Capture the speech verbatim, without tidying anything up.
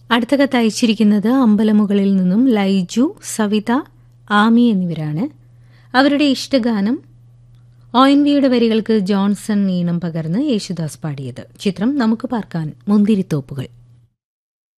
അടുത്ത കത്ത് അയച്ചിരിക്കുന്നത് അമ്പലമുകളിൽ നിന്നും ലൈജു, സവിത, ആമി എന്നിവരാണ്. അവരുടെ ഇഷ്ടഗാനം ഒ എൻ വിയുടെ വരികൾക്ക് ജോൺസൺ ഈണം പകർന്ന് യേശുദാസ് പാടിയത്. ചിത്രം നമുക്ക് പാർക്കാൻ മുന്തിരിത്തോപ്പുകൾ.